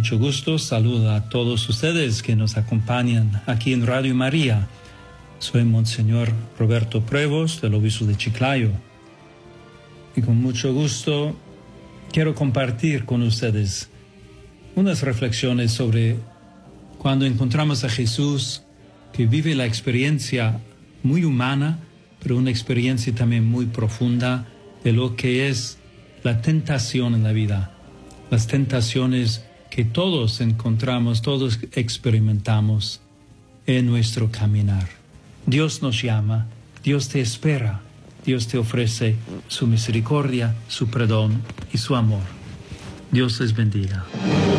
mucho gusto saludo a todos ustedes que nos acompañan aquí en Radio María. Soy Monseñor Roberto Prevos, del Obispo de Chiclayo. Y con mucho gusto quiero compartir con ustedes unas reflexiones sobre cuando encontramos a Jesús, que vive la experiencia muy humana, pero una experiencia también muy profunda de lo que es la tentación en la vida. Las tentaciones que todos encontramos, todos experimentamos en nuestro caminar. Dios nos llama, Dios te espera, Dios te ofrece su misericordia, su perdón y su amor. Dios les bendiga.